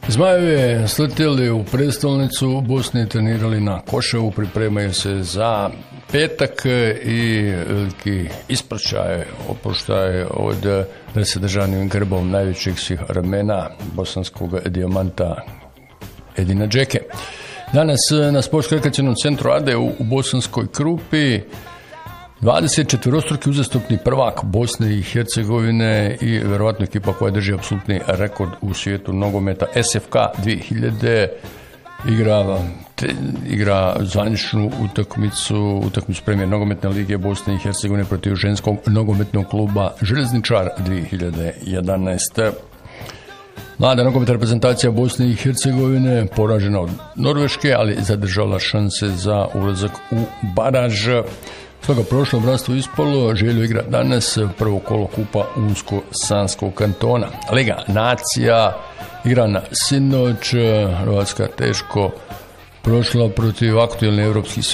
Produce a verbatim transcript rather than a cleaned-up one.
Zmajevi sletjeli u prestolnicu Bosne i trenirali na Koševu, pripremaju se za petak i veliki ispraćaj, oproštaj od presadržanim grbom najvećih svih ramena bosanskog dijamanta Edina Džeke. Danas na sportsko-rekreacionom centru Ade u Bosanskoj Krupi dvadeset četvorostruki uzastopni prvak Bosne i Hercegovine i verovatno ekipa koja drži apsolutni rekord u svijetu nogometa S F K dvije hiljade igra, te, igra zvaničnu utakmicu, utakmicu premijer nogometne lige Bosne i Hercegovine protiv ženskog nogometnog kluba Željezničar dvije hiljade jedanaeste. Mlada nogometna reprezentacija Bosne i Hercegovine poražena od Norveške, ali zadržala šanse za ulazak u baraž. Stoga prošlo bratstvo ispalo, Željo igra danas prvo kolo kupa Unsko-Sanskog kantona. Liga nacija igra na sinoć, Hrvatska teško prošla protiv aktualne evropskih